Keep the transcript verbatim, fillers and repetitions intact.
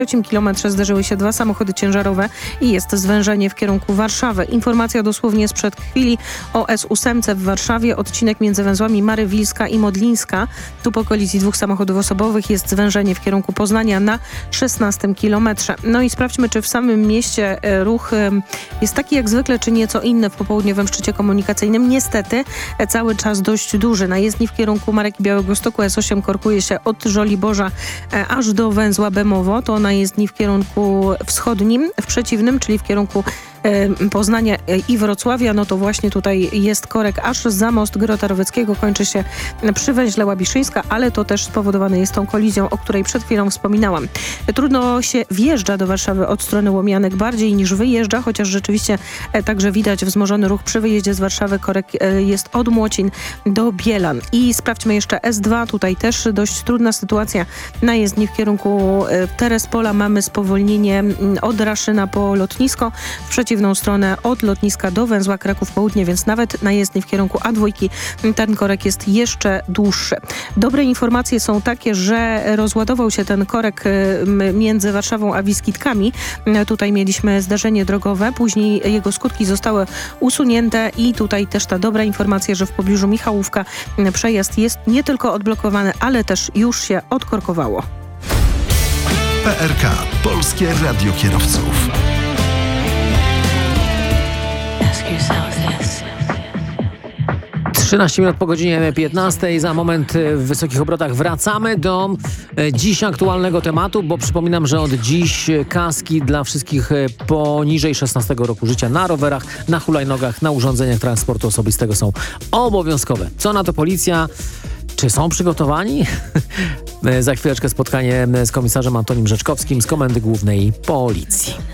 trzecim kilometrze zderzyły się dwa samochody ciężarowe i jest zwężenie w kierunku Warszawy. Informacja dosłownie sprzed chwili o S osiem w Warszawie. Odcinek między węzłami Marywilska i Modlińska. Tu po kolizji dwóch samochodów osobowych jest zwężenie w kierunku Poznania na szesnastym kilometrze. No i sprawdźmy, czy w samym mieście ruch jest taki jak zwykle, czy nieco inny w popołudniowym szczycie komunikacyjnym. Niestety cały czas dość duży. Na jezdni w kierunku Marek i Białegostoku S osiem korkuje się od Żoliborza aż do węzła Bemowo. To na jezdni w kierunku wschodnim, w przeciwnym, czyli w kierunku Poznania i Wrocławia, no to właśnie tutaj jest korek aż za most Grota Roweckiego, kończy się przy węźle Łabiszyńska, ale to też spowodowane jest tą kolizją, o której przed chwilą wspominałam. Trudno się wjeżdża do Warszawy od strony Łomianek bardziej niż wyjeżdża, chociaż rzeczywiście także widać wzmożony ruch przy wyjeździe z Warszawy. Korek jest od Młocin do Bielan. I sprawdźmy jeszcze S dwa, tutaj też dość trudna sytuacja na jezdni w kierunku Terespola. Mamy spowolnienie od Raszyna po lotnisko, w przeciwną stronę od lotniska do węzła Kraków Południe, więc nawet na jezdni w kierunku A dwa ten korek jest jeszcze dłuższy. Dobre informacje są takie, że rozładował się ten korek między Warszawą a Wiskitkami. Tutaj mieliśmy zdarzenie drogowe, później jego skutki zostały usunięte i tutaj też ta dobra informacja, że w pobliżu Michałówka przejazd jest nie tylko odblokowany, ale też już się odkorkowało. P R K. Polskie Radio Kierowców. trzynaście minut po godzinie piętnastej. Za moment w wysokich obrotach wracamy do dziś aktualnego tematu, bo przypominam, że od dziś kaski dla wszystkich poniżej szesnastego roku życia na rowerach, na hulajnogach, na urządzeniach transportu osobistego są obowiązkowe. Co na to policja? Czy są przygotowani? Za chwileczkę spotkanie z komisarzem Antonim Rzeczkowskim z Komendy Głównej Policji.